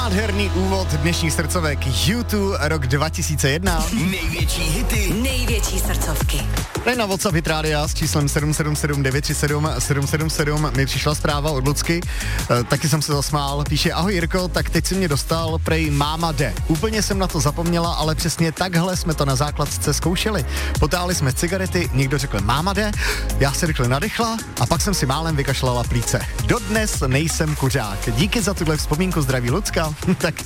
Nádherný úvod dnešních srdcovek YouTube rok 2001. Největší hity, největší srdcovky. Tady na WhatsApp Hit Rádia s číslem 777 937 777 mi přišla zpráva od Lucky, taky jsem se zasmál, píše: ahoj Jirko, tak teď si mě dostal, prej máma jde. Úplně jsem na to zapomněla, ale přesně takhle jsme to na základce zkoušeli. Potáhli jsme cigarety, někdo řekl máma jde, já se rychle nadechla a pak jsem si málem vykašlala plíce. Dodnes nejsem kuřák. Díky za tuhle vzpomínku, zdraví Lucka. Tak